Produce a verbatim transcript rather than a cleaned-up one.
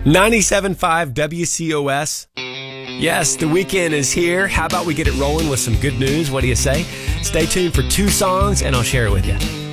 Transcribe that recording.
ninety-seven point five W C O S. Yes, the weekend is here. How about we get it rolling with some good news? What do you say? Stay tuned for two songs, and I'll share it with you.